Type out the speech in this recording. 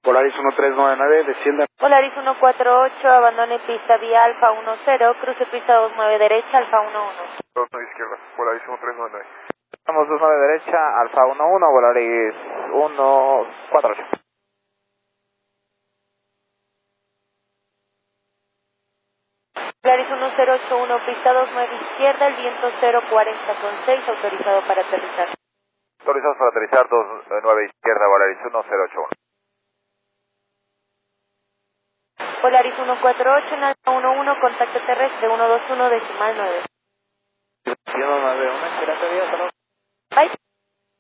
Polaris 1399, descienda. Polaris 148, abandone pista vía Alfa 10, cruce pista 29 derecha, Alfa 11. 29 izquierda, Polaris 1399. Vamos 29 derecha, Alfa 11, Polaris 148. Polaris 1081, pista 29 izquierda, el viento 040 con 6, autorizado para aterrizar. Autorizados para aterrizar 29 izquierda, Polaris 1081. Polaris 148, en Alfa 11, contacto terrestre 121 decimal 9. 191, espérate, Dios, Bye.